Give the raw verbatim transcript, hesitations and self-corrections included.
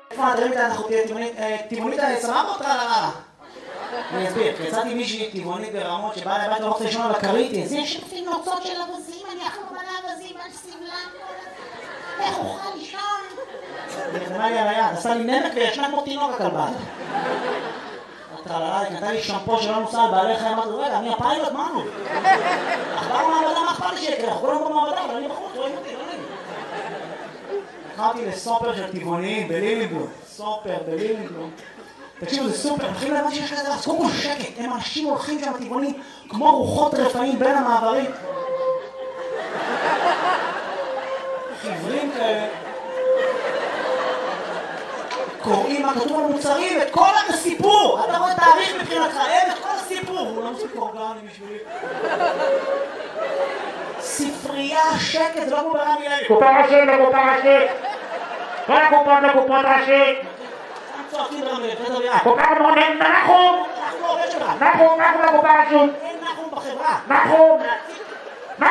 מה, תראי איתה, אנחנו טבעונית סבבה או טרללה? אני אסביר, כי יצאתי מישהי טבעונית ברמות שבאה לבית לא רוצה לשמוע על הקריטי, זה שופטים נוצות של אבזים, אני אכלו מלא אבזים, על סבלם, איך אוכל לישון? היא נתנה לי על היד, עשה לי נמק וישנה כמו תינוק הכלבה. הטרללה, היא נתנה לי שמפו שלא נוסע על בעלי חיים, אמרתי, רגע, אני הפיילוט, מה נו? אכבר מעבדה, מה אכפת לי שיקרה? אנחנו כולם במעבדה, אבל אני בחוץ, רואים אותי, לא נעים. נכנסתי לסופר של טבעוניים בלילינבלום, סופר בלילינבלום. תקשיבו, זה סופר, מתחילים להבין שיש כזה, אז קודם כל שקט, הם אנשים הולכים שם טבעונים כמו רוחות רפאים בין המעברים. חברים כאלה. קוראים מה כתוב על מוצרים, את כל הסיפור. אתה רואה תאריך מבחינתך, אין את כל הסיפור. הוא לא מספיק אורגני בשבילי. ספרייה, שקט, זה לא כמו ברמי לוי. קופה ראשית לקופה ראשית. כל הקופות לקופות ראשית. צועקים ברמי לוי. קופה מונן, נחום. אנחנו לא עובד שלך. נחום, נחום לקופה ראשית. אין נחום בחברה. נחום.